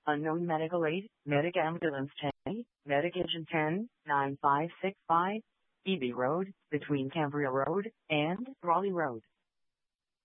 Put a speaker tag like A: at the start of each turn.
A: Unknown medical aid, medic ambulance 10, medication 10-9565, EB Road, between Cambria Road and Raleigh Road.